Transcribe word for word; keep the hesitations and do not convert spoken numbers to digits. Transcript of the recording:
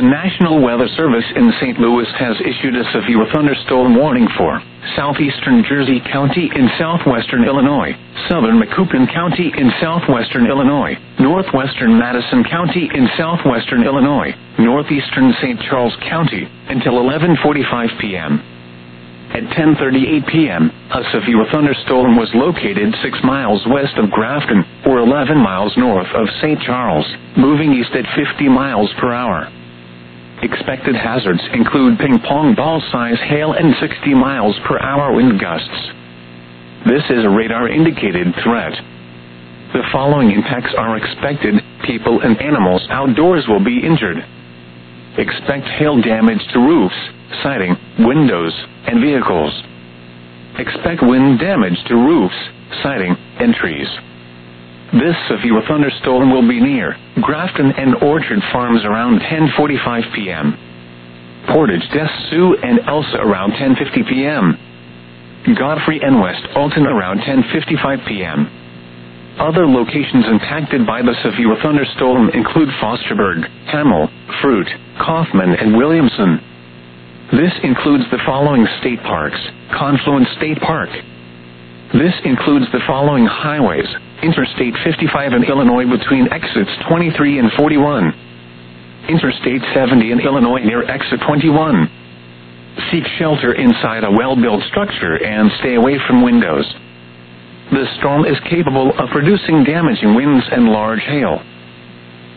National Weather Service in Saint Louis has issued a severe thunderstorm warning for southeastern Jersey County in southwestern Illinois, southern Macoupin County in southwestern Illinois, northwestern Madison County in southwestern Illinois, northeastern Saint Charles County, until eleven forty-five p m At ten thirty-eight p m, a severe thunderstorm was located six miles west of Grafton, or eleven miles north of Saint Charles, moving east at fifty miles per hour. Expected hazards include ping-pong ball-size hail and sixty miles per hour wind gusts. This is a radar-indicated threat. The following impacts are expected: people and animals outdoors will be injured. Expect hail damage to roofs, siding, windows, and vehicles. Expect wind damage to roofs, siding, and trees. This severe thunderstorm will be near Grafton and Orchard Farms around ten forty-five p m Portage des Sioux and Elsa around ten fifty p m Godfrey and West Alton around ten fifty-five p m Other locations impacted by the severe thunderstorm include Fosterburg, Hamel, Fruit, Kaufman, and Williamson. This includes the following state parks: Confluence State Park. This includes the following highways: Interstate fifty-five in Illinois between exits twenty-three and forty-one. Interstate seventy in Illinois near exit twenty-one. Seek shelter inside a well-built structure and stay away from windows. The storm is capable of producing damaging winds and large hail.